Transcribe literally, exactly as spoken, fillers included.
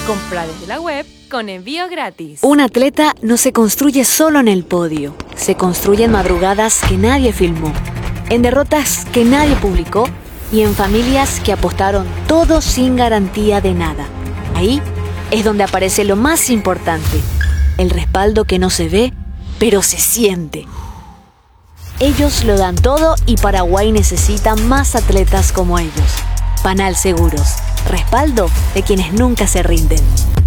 Compra desde la web con envío gratis. Un atleta no se construye solo en el podio. Se construye en madrugadas que nadie filmó, en derrotas que nadie publicó y en familias que apostaron todo sin garantía de nada. Ahí es donde aparece lo más importante, el respaldo que no se ve, pero se siente. Ellos lo dan todo y Paraguay necesita más atletas como ellos. Panal Seguros, respaldo de quienes nunca se rinden.